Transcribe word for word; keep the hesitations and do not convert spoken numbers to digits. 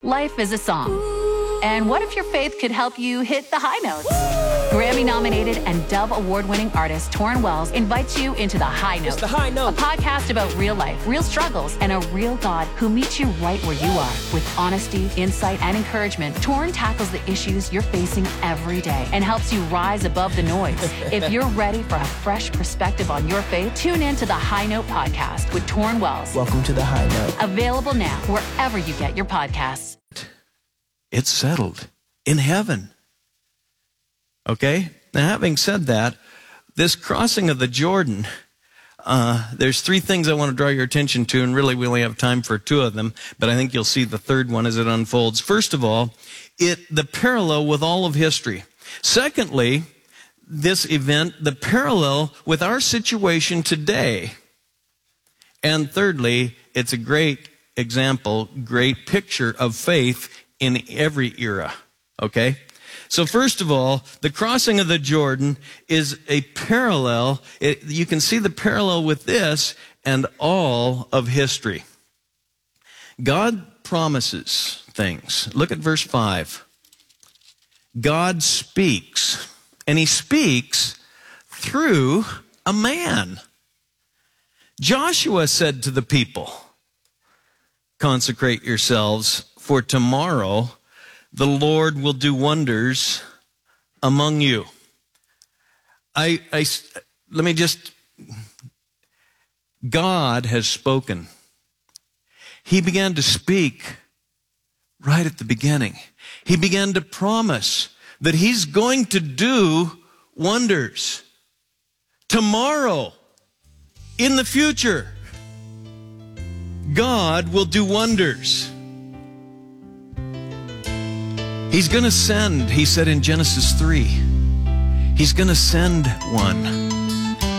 Life is a song. And what if your faith could help you hit the high notes? Grammy-nominated and Dove Award-winning artist Torrin Wells invites you into The High Note. It's The High Note. A podcast about real life, real struggles, and a real God who meets you right where you are. With honesty, insight, and encouragement, Torrin tackles the issues you're facing every day and helps you rise above the noise. If you're ready for a fresh perspective on your faith, tune in to The High Note podcast with Torrin Wells. Welcome to The High Note. Available now wherever you get your podcasts. It's settled in heaven. Okay? Now, having said that, this crossing of the Jordan, uh, there's three things I want to draw your attention to, and really we only have time for two of them, but I think you'll see the third one as it unfolds. First of all, it the parallel with all of history. Secondly, this event, the parallel with our situation today. And thirdly, it's a great example, great picture of faith in every era, okay? So first of all, the crossing of the Jordan is a parallel. It, you can see the parallel with this and all of history. God promises things. Look at verse five. God speaks, and he speaks through a man. Joshua said to the people, "Consecrate yourselves, for tomorrow the Lord will do wonders among you." I, I, let me just, God has spoken. He began to speak right at the beginning. He began to promise that he's going to do wonders. Tomorrow, in the future, God will do wonders. He's going to send, he said in Genesis three, he's going to send one.